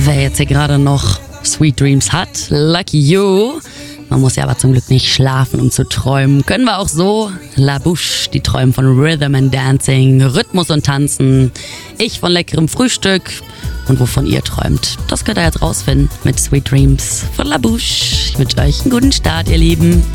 Wer jetzt hier gerade noch Sweet Dreams hat, lucky you. Man muss ja aber zum Glück nicht schlafen, um zu träumen. Können wir auch so. La Bouche, die träumen von Rhythm and Dancing, Rhythmus und Tanzen. Ich von leckerem Frühstück. Und wovon ihr träumt, das könnt ihr jetzt rausfinden mit Sweet Dreams von La Bouche. Ich wünsche euch einen guten Start, ihr Lieben.